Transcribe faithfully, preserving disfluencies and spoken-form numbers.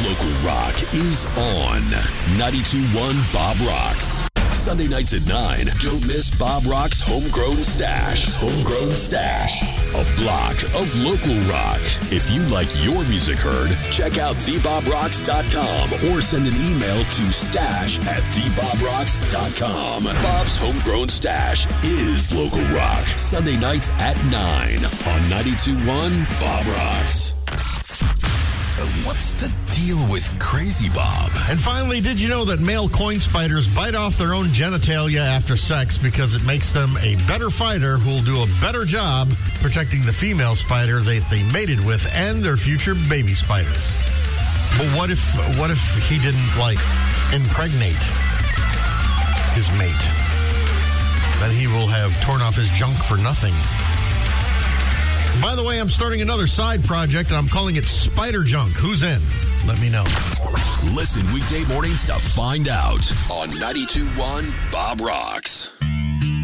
Local rock is on ninety-two point one Bob Rocks. Sunday nights at nine, don't miss Bob Rock's Homegrown Stash. Homegrown Stash, a block of local rock. If you like your music heard, check out the bob rocks dot com or send an email to stash at the bob rocks dot com. Bob's Homegrown Stash is local rock. Sunday nights at nine on ninety-two point one Bob Rocks. What's the deal with Crazy Bob? And finally, did you know that male coin spiders bite off their own genitalia after sex because it makes them a better fighter who will do a better job protecting the female spider that they mated with and their future baby spiders? But what if what if he didn't, like, impregnate his mate? Then he will have torn off his junk for nothing. By the way, I'm starting another side project, and I'm calling it Spider Junk. Who's in? Let me know. Listen weekday mornings to find out on ninety-two point one Bob Rocks.